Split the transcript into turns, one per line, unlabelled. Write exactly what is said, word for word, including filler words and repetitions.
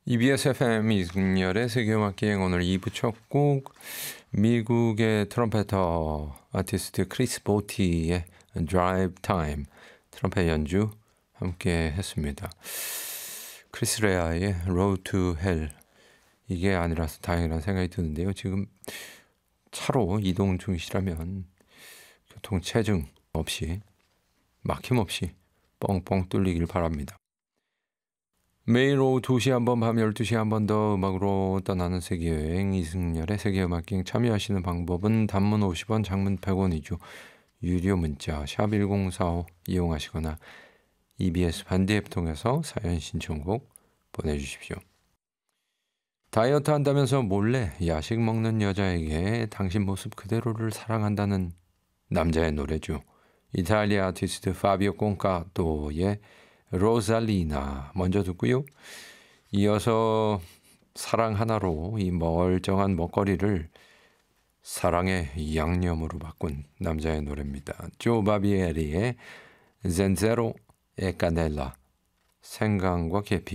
이비에스 에프엠 이승열의 세계음악기행 오늘 이 부 첫 곡 미국의 트럼페터 아티스트 크리스 보티의 Drive Time 트럼펫 연주 함께 했습니다. 크리스 레아의 Road to Hell 이게 아니라서 다행이라는 생각이 드는데요. 지금 차로 이동 중이시라면 교통체증 없이 막힘없이 뻥뻥 뚫리길 바랍니다. 매일 오후 두 시 한 번, 밤 열두 시 한 번 더 음악으로 떠나는 세계여행 이승열의 세계음악여행 참여하시는 방법은 단문 오십 원, 장문 백 원이죠. 유료 문자 샵 일공사오 이용하시거나 이비에스 반디 앱 통해서 사연 신청곡 보내주십시오. 다이어트 한다면서 몰래 야식 먹는 여자에게 당신 모습 그대로를 사랑한다는 남자의 노래죠. 이탈리아 아티스트 파비오 콘카토의 로살리나 먼저 듣고요. 이어서 사랑 하나로 이 멀쩡한 먹거리를 사랑의 양념으로 바꾼 남자의 노래입니다. 조 바비에리의 젠제로 에 까넬라 생강과 계피